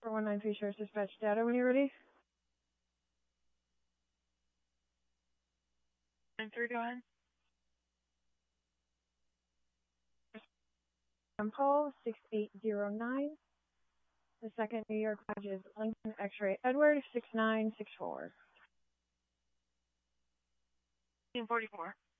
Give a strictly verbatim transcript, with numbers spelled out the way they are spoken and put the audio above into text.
four one nine three Sheriff's Dispatch data when you're ready. nine three, go ahead. Paul six eight zero nine. The second New York badge is Lincoln X-ray Edward six nine six four. fifteen forty-four.